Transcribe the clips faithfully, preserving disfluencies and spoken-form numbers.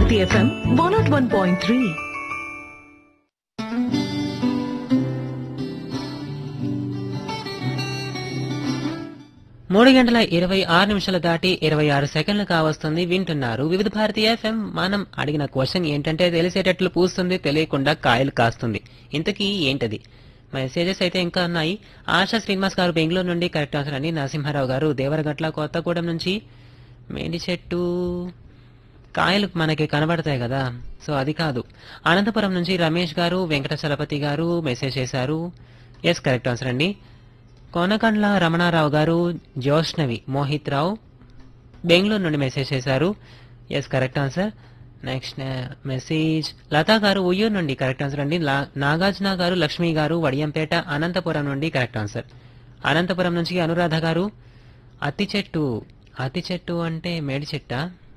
Bharti F M one oh one point three. మూడు గంటల ఇరవై ఆరు నిమిషాలు దాటి ఇరవై ఆరు సెకండ్లు కావస్తుంది. వింటున్నారు వివిధ భారతి ఎఫ్ఎం. మనం అడిగిన క్వశ్చన్ ఏంటంటే తెలిసేటట్లు పూస్తుంది, తెలియకుండా కాయలు కాస్తుంది. ఇంతకీ ఏంటది? మెసేజెస్ అయితే ఇంకా ఉన్నాయి. ఆశా శ్రీనివాస్ గారు బెంగళూరు నుండి కరెక్ట్ ఆన్సర్ అండి. నరసింహారావు గారు దేవరగట్ల కొత్తగూడెం నుంచి మేడి చెట్టు కాయలు మనకి కనబడతాయి కదా, సో అది కాదు. అనంతపురం నుంచి రమేష్ గారు వెంకట చలపతి గారు మెసేజ్ చేశారు. ఎస్ కరెక్ట్ ఆన్సర్ అండి. కోనకండ్ల రమణారావు గారు జోష్నవి మోహిత్ రావు బెంగళూరు నుండి మెసేజ్ చేశారు. Yes correct answer. Next message Lata గారు ఉయ్యూరు నుండి కరెక్ట్ ఆన్సర్ అండి. నాగార్జున గారు లక్ష్మి గారు వడియంపేట అనంతపురం నుండి కరెక్ట్ ఆన్సర్. అనంతపురం నుంచి అనురాధ గారు అత్తి చెట్టు అత్తి చెట్టు అంటే మేడి చెట్ట,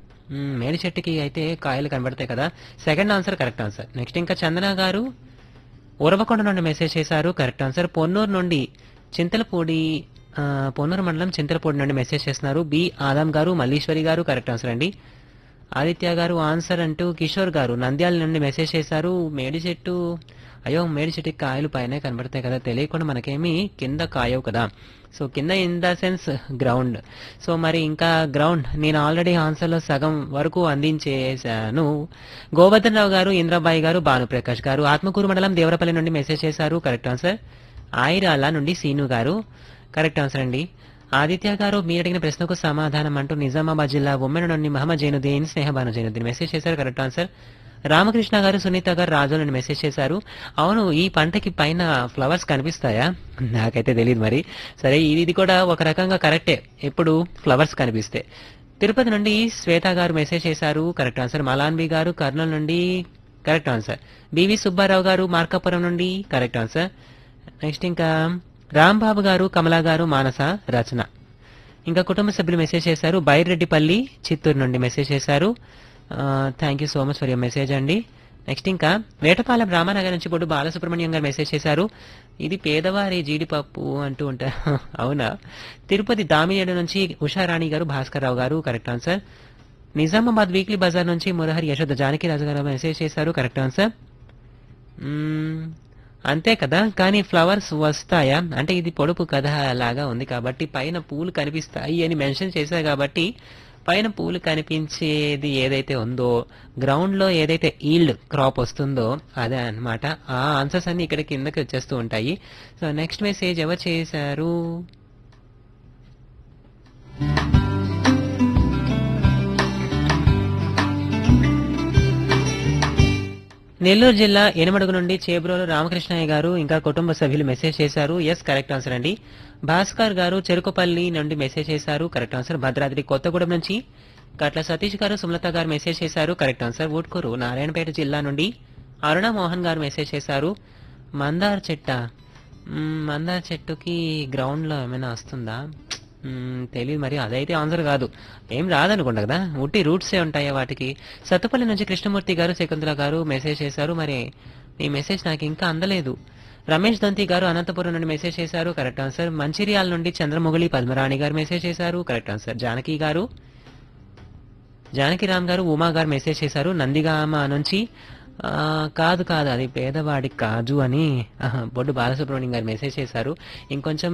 మేడి చెట్టుకి అయితే కాయలు కనబడతాయి కదా, second answer correct answer. Next ఇంకా చందన గారు ఉరవకొండ నుండి మెసేజ్ చేశారు. Correct answer. పొన్నూరు నుండి చింతలపూడి పొన్నూరు మండలం చింతలపూడి నుండి మెసేజ్ చేస్తున్నారు. బి ఆదాం గారు మల్లీశ్వరి గారు కరెక్ట్ ఆన్సర్ అండి. ఆదిత్య గారు ఆన్సర్ అంటూ కిషోర్ గారు నంద్యాల నుండి మెసేజ్ చేశారు. మేడి చెట్టు అయ్యో మేడి చెట్టుకి కాయలు పైన కనబడతాయి కదా, తెలియకుండా మనకేమి కింద కాయవు కదా, సో కింద in the sense ground. So మరి ఇంకా గ్రౌండ్ నేను ఆల్రెడీ ఆన్సర్లో సగం వరకు అందించేశాను. గోవర్ధన్ రావు గారు ఇంద్రాబాయి గారు భానుప్రకాష్ గారు ఆత్మకూరు మండలం దేవరపల్లి నుండి మెసేజ్ చేశారు. Correct answer. ఆయిరాల నుండి సీను గారు కరెక్ట్ ఆన్సర్ అండి. ఆదిత్య గారు మీరు అడిగిన ప్రశ్నకు సమాధానం అంటూ నిజామాబాద్ జిల్లా ఉమ్మెన నుండి మహమ్మద్ జైనుద్దీన్ స్నేహబాను జైనుద్దీన్ మెసేజ్ చేశారు. Correct answer. రామకృష్ణ గారు సునీత గారు రాజు నుండి మెసేజ్ చేశారు. అవును, ఈ పంటకి పైన ఫ్లవర్స్ కనిపిస్తాయా? నాకైతే తెలియదు మరి. సరే, ఇది కూడా ఒక రకంగా కరెక్టే, ఎప్పుడు ఫ్లవర్స్ కనిపిస్తే. తిరుపతి నుండి శ్వేత గారు మెసేజ్ చేశారు. Correct answer. మలాన్బి గారు కర్నూలు నుండి కరెక్ట్ ఆన్సర్. బివి సుబ్బారావు గారు మార్కాపురం నుండి కరెక్ట్ ఆన్సర్. నెక్స్ట్ ఇంకా రాంబాబు గారు కమలా గారు మానస రచన ఇంకా కుటుంబ సభ్యులు మెసేజ్ చేశారు. బైరెడ్డిపల్లి చిత్తూరు నుండి మెసేజ్ చేశారు. Thank you so much for your message అండి. నెక్స్ట్ ఇంకా వేటపాలెం రామానగర్ నుంచి బొడ్డు బాలసుబ్రహ్మణ్యం గారు మెసేజ్ చేశారు. ఇది పేదవారి జీడిపప్పు అంటూ ఉంటారు. అవునా? తిరుపతి దామినేడు నుంచి ఉషారాణి గారు భాస్కర్ రావు గారు correct answer. Nizamabad weekly Bazar నుంచి మురహరి యశోద జానకి రాజు గారు మెసేజ్ చేశారు. Correct answer. అంతే కదా, కానీ ఫ్లవర్స్ వస్తాయా అంటే ఇది పొడుపు కథ లాగా ఉంది కాబట్టి పైన పూలు కనిపిస్తాయి అని మెన్షన్ చేశారు కాబట్టి పైన పూలు కనిపించేది ఏదైతే ఉందో గ్రౌండ్ లో ఏదైతే ఈల్డ్ క్రాప్ వస్తుందో అదే అన్నమాట. ఆ ఆన్సర్స్ అన్ని ఇక్కడ కిందకి వచ్చేస్తూ ఉంటాయి. సో నెక్స్ట్ మెసేజ్ ఎవరు చేశారు? నెల్లూరు జిల్లా ఎనమడుగు నుండి చేబ్రోలు రామకృష్ణయ్య గారు ఇంకా కుటుంబ సభ్యులు మెసేజ్ చేశారు. ఎస్ కరెక్ట్ ఆన్సర్ అండి. భాస్కర్ గారు చెరుకుపల్లి నుండి మెసేజ్ చేశారు. Correct answer. భద్రాద్రి కొత్తగూడెం నుంచి కట్ల సతీష్ గారు సుమలత గారు మెసేజ్ చేశారు. Correct answer. ఊట్కూరు నారాయణపేట జిల్లా నుండి అరుణ మోహన్ గారు మెసేజ్ చేశారు. మందార చెట్ట మందార చెట్టుకి గ్రౌండ్ లో ఏమైనా వస్తుందా తెలియదు మరి, అదైతే ఆన్సర్ కాదు, ఏం రాదనుకుంటా కదా, ఉట్టి రూట్సే ఉంటాయా వాటికి. సత్తుపల్లి నుంచి కృష్ణమూర్తి గారు శకుంతల గారు మెసేజ్ చేశారు. మరి ఈ మెసేజ్ నాకు ఇంకా అందలేదు. రమేష్ దంతి గారు అనంతపురం నుండి మెసేజ్ చేశారు. Correct answer. మంచిర్యాల నుండి చంద్రమొగలి పద్మరాణి గారు మెసేజ్ చేశారు. Correct answer. జానకి గారు జానకిరామ్ గారు ఉమా గారు మెసేజ్ చేశారు. నందిగామ నుంచి కాదు కాదు అది పేదవాడి కాజు అని బొడ్డు బాలసుబ్రహ్మణ్యం గారు మెసేజ్ చేశారు. ఇంకొంచెం